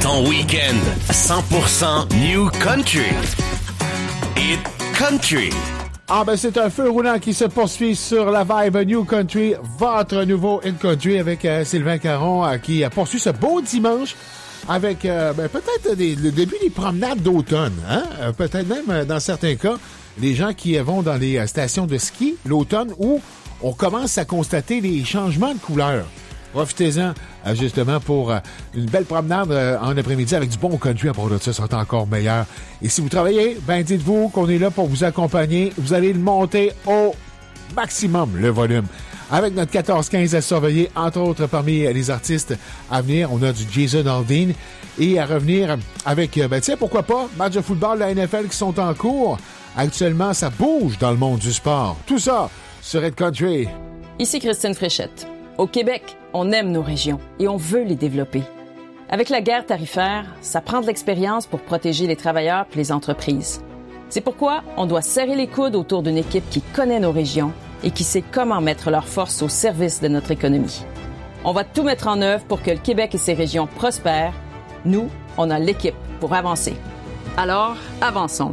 Ton week-end 100% New Country. Hit Country. Ah ben c'est un feu roulant qui se poursuit sur la vibe New Country, votre nouveau Hit Country avec Sylvain Caron qui poursuit ce beau dimanche avec peut-être le début des promenades d'automne. Hein? Peut-être même dans certains cas, les gens qui vont dans les stations de ski l'automne où on commence à constater les changements de couleur. Profitez-en justement pour une belle promenade en après-midi avec du bon country. À part de ça sera encore meilleur. Et si vous travaillez, ben dites-vous qu'on est là pour vous accompagner. Vous allez le monter au maximum, le volume. Avec notre 14-15 à surveiller, entre autres parmi les artistes à venir, on a du Jason Aldean. Et à revenir avec, pourquoi pas, match de football de la NFL qui sont en cours. Actuellement, ça bouge dans le monde du sport. Tout ça sur Hit Country. Ici Christine Fréchette. Au Québec, on aime nos régions et on veut les développer. Avec la guerre tarifaire, ça prend de l'expérience pour protéger les travailleurs et les entreprises. C'est pourquoi on doit serrer les coudes autour d'une équipe qui connaît nos régions et qui sait comment mettre leurs forces au service de notre économie. On va tout mettre en œuvre pour que le Québec et ses régions prospèrent. Nous, on a l'équipe pour avancer. Alors, avançons.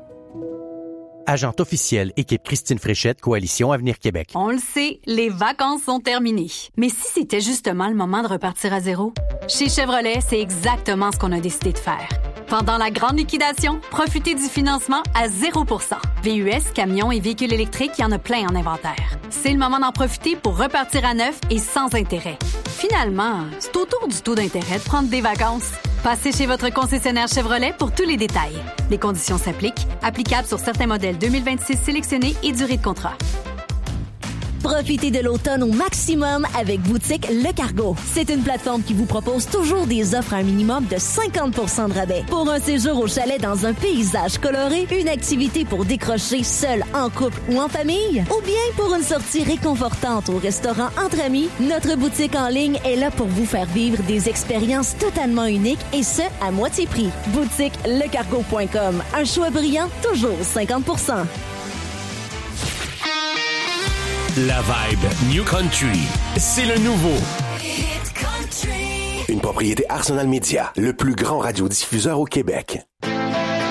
Agente officielle, équipe Christine Fréchette, Coalition Avenir Québec. On le sait, les vacances sont terminées. Mais si c'était justement le moment de repartir à zéro? Chez Chevrolet, c'est exactement ce qu'on a décidé de faire. Pendant la grande liquidation, profitez du financement à 0%. VUS, camions et véhicules électriques, il y en a plein en inventaire. C'est le moment d'en profiter pour repartir à neuf et sans intérêt. Finalement, c'est autour du taux d'intérêt de prendre des vacances. Passez chez votre concessionnaire Chevrolet pour tous les détails. Les conditions s'appliquent. Applicables sur certains modèles 2026 sélectionnés et durée de contrat. Profitez de l'automne au maximum avec Boutique Le Cargo. C'est une plateforme qui vous propose toujours des offres à un minimum de 50% de rabais. Pour un séjour au chalet dans un paysage coloré, une activité pour décrocher seul, en couple ou en famille, ou bien pour une sortie réconfortante au restaurant entre amis, notre boutique en ligne est là pour vous faire vivre des expériences totalement uniques et ce, à moitié prix. BoutiqueLeCargo.com. Un choix brillant, toujours 50%. La vibe New Country, c'est le nouveau Une propriété Arsenal Media, le plus grand radiodiffuseur au Québec.